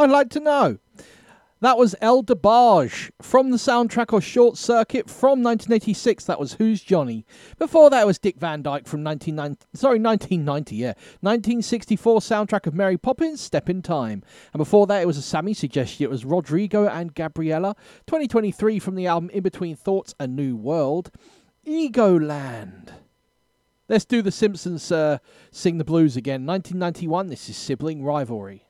I'd like to know. That was El DeBarge from the soundtrack of Short Circuit from 1986. That was Who's Johnny. Before that was Dick Van Dyke from 1964 soundtrack of Mary Poppins, Step in Time. And before that it was a Sammy suggestion. It was Rodrigo and Gabriella. 2023 from the album In Between Thoughts, A New World. Egoland. Let's do the Simpsons Sing the Blues again. 1991, this is Sibling Rivalry.